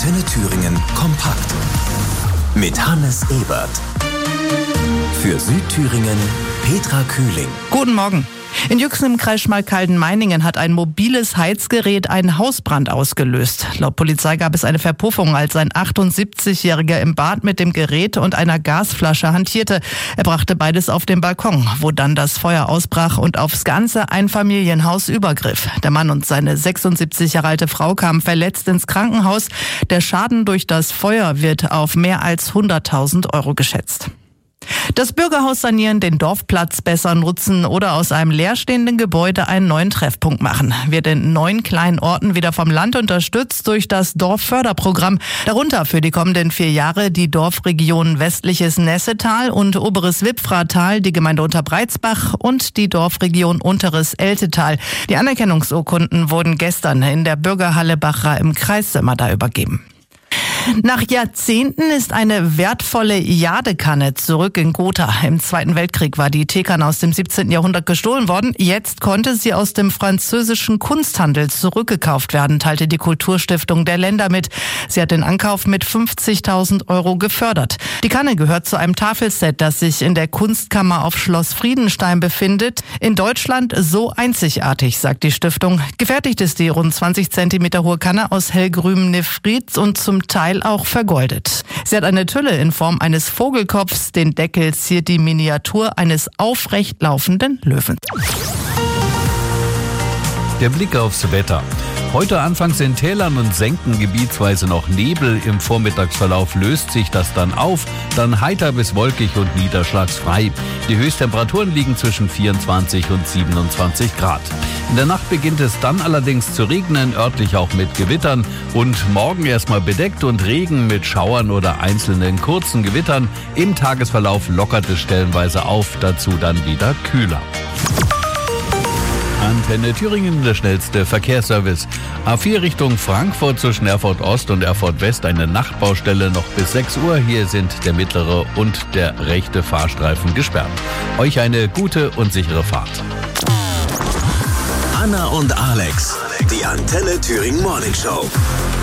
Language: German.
Antenne Thüringen kompakt. Mit Hannes Ebert. Für Südthüringen Petra Kühling. Guten Morgen. In Yüchsen im Kreis Schmalkalden-Meiningen hat ein mobiles Heizgerät einen Hausbrand ausgelöst. Laut Polizei gab es eine Verpuffung, als ein 78-Jähriger im Bad mit dem Gerät und einer Gasflasche hantierte. Er brachte beides auf den Balkon, wo dann das Feuer ausbrach und aufs ganze Einfamilienhaus übergriff. Der Mann und seine 76 Jahre alte Frau kamen verletzt ins Krankenhaus. Der Schaden durch das Feuer wird auf mehr als 100.000 € geschätzt. Das Bürgerhaus sanieren, den Dorfplatz besser nutzen oder aus einem leerstehenden Gebäude einen neuen Treffpunkt machen. Wird in 9 kleinen Orten wieder vom Land unterstützt durch das Dorfförderprogramm. Darunter für die kommenden 4 Jahre die Dorfregionen Westliches Nessetal und Oberes Wippfratal, die Gemeinde Unterbreitsbach und die Dorfregion Unteres Eltetal. Die Anerkennungsurkunden wurden gestern in der Bürgerhalle Bachra im Kreis Sömmerda übergeben. Nach Jahrzehnten ist eine wertvolle Jadekanne zurück in Gotha. Im Zweiten Weltkrieg war die Teekanne aus dem 17. Jahrhundert gestohlen worden. Jetzt konnte sie aus dem französischen Kunsthandel zurückgekauft werden, teilte die Kulturstiftung der Länder mit. Sie hat den Ankauf mit 50.000 € gefördert. Die Kanne gehört zu einem Tafelset, das sich in der Kunstkammer auf Schloss Friedenstein befindet. In Deutschland so einzigartig, sagt die Stiftung. Gefertigt ist die rund 20 Zentimeter hohe Kanne aus hellgrünem Nephrit und zum Teil auch vergoldet. Sie hat eine Tülle in Form eines Vogelkopfs. Den Deckel ziert die Miniatur eines aufrecht laufenden Löwen. Der Blick aufs Wetter. Heute anfangs in Tälern und Senken gebietsweise noch Nebel. Im Vormittagsverlauf löst sich das dann auf. Dann heiter bis wolkig und niederschlagsfrei. Die Höchsttemperaturen liegen zwischen 24 und 27 Grad. In der Nacht beginnt es dann allerdings zu regnen, örtlich auch mit Gewittern. Und morgen erstmal bedeckt und Regen mit Schauern oder einzelnen kurzen Gewittern. Im Tagesverlauf lockert es stellenweise auf, dazu dann wieder kühler. Antenne Thüringen, der schnellste Verkehrsservice. A4 Richtung Frankfurt zwischen Erfurt Ost und Erfurt West eine Nachtbaustelle noch bis 6 Uhr. Hier sind der mittlere und der rechte Fahrstreifen gesperrt. Euch eine gute und sichere Fahrt. Anna und Alex, die Antenne Thüringen Morning Show.